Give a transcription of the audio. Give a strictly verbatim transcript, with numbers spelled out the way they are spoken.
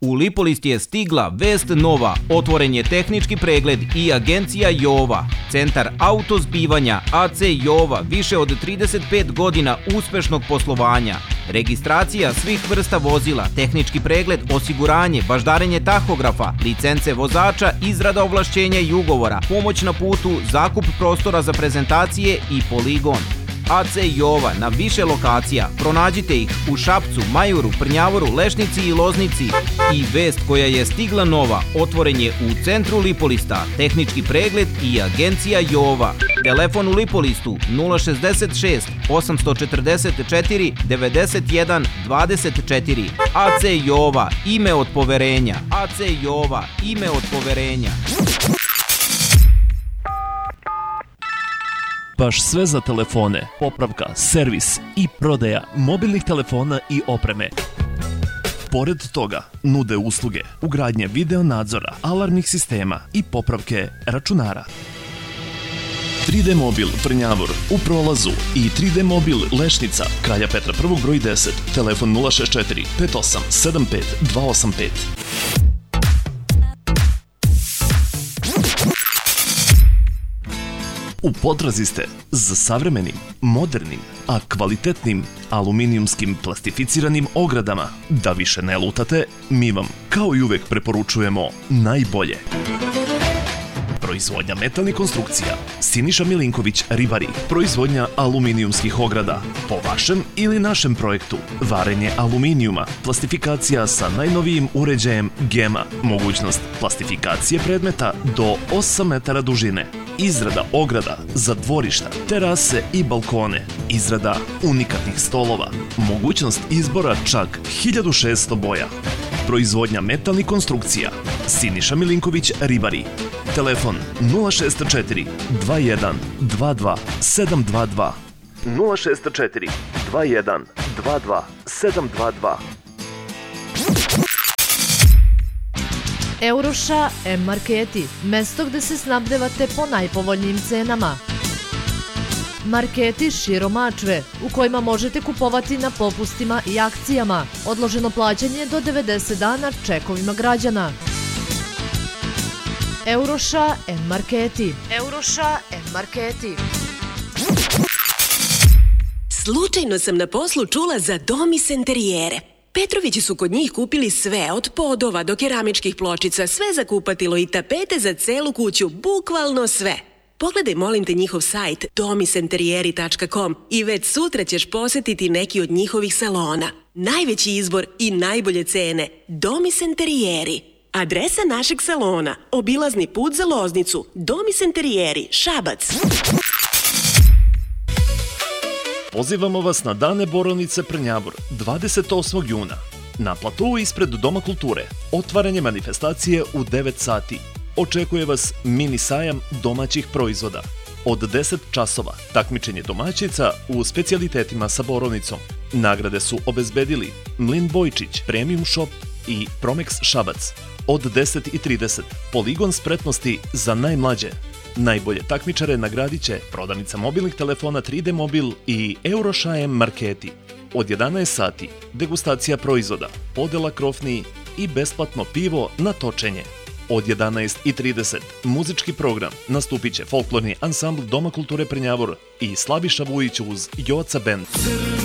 U Lipolist je stigla vest nova, otvoren je tehnički pregled i agencija Jova. Centar autozbivanja A C Jova, više od trideset pet godina uspešnog poslovanja. Registracija svih vrsta vozila, tehnički pregled, osiguranje, baždarenje tahografa, licence vozača, izrada ovlašćenja i ugovora, pomoć na putu, zakup prostora za prezentacije i poligon. A C Jova na više lokacija. Pronađite ih u Šapcu, Majuru, Prnjavoru, Lešnici i Loznici. I vest koja je stigla nova, otvoren je u centru Lipolista, tehnički pregled i agencija Jova. Telefon u Lipolistu nula šezdeset šest osam četrdeset četiri devedeset jedan dvadeset četiri. A C Jova, ime od poverenja. A C Jova, ime od poverenja. Baš sve za telefone, popravka, servis i prodaja mobilnih telefona i opreme. Pored toga, nude usluge ugradnje video nadzora, alarmnih sistema i popravke računara. tri D Mobil Prnjavor u Prolazu i tri D Mobil Lešnica, Kralja Petra prvog broj deset, telefon nula šest četiri pet osam sedam pet dva osam pet. U potrazi ste za savremenim, modernim, a kvalitetnim aluminijumskim plastificiranim ogradama. Da više ne lutate, mi vam kao i uvek preporučujemo najbolje. Proizvodnja metalnih konstrukcija. Siniša Milinković Ribari. Proizvodnja aluminijumskih ograda. Po vašem ili našem projektu. Varenje aluminijuma. Plastifikacija sa najnovijim uređajem Gema. Mogućnost plastifikacije predmeta do osam metara dužine. Izrada ograda za dvorišta, terase i balkone. Izrada unikatnih stolova. Mogućnost izbora čak hiljadu šesto boja. Proizvodnja metalnih konstrukcija. Siniša Milinković Ribari. Telefon nula šest četiri dva jedan dva dva sedam dva dva. nula šest četiri dva jedan dva dva sedam dva dva. Euroša M-Marketi, mesto gde se snabdevate po najpovoljnijim cenama. Marketi širom Mačve, u kojima možete kupovati na popustima i akcijama. Odloženo plaćanje do devedeset dana čekovima građana. Euroša M-Marketi. Euroša M-Marketi. Slučajno sam na poslu čula za Domis Enterijere. Petrovići su kod njih kupili sve, od podova do keramičkih pločica, sve za kupatilo i tapete za celu kuću, bukvalno sve. Pogledaj, molim te, njihov sajt domis enterijeri tačka com i već sutra ćeš posetiti neki od njihovih salona. Najveći izbor i najbolje cene. Domis Enterijeri. Adresa našeg salona: obilazni put za Loznicu. Domis Enterijeri, Šabac. Pozivamo vas na Dane borovnice Prnjavor dvadeset osmog juna. Na platovu ispred Doma kulture otvaranje manifestacije u devet sati. Očekuje vas mini sajam domaćih proizvoda. Od deset časova takmičenje domaćica u specijalitetima sa borovnicom. Nagrade su obezbedili Mlin Bojčić, Premium Shop i Promex Šabac. Od deset i trideset poligon spretnosti za najmlađe. Najbolje takmičare nagradit će prodavnica mobilnih telefona tri D Mobil i Euroša M-Marketi. Od jedanaest sati degustacija proizvoda, podela krofni i besplatno pivo na točenje. Od jedanaest i trideset muzički program, nastupit će folklorni ansambl Doma kulture Prnjavor i Slaviša Vujić uz Joca Band.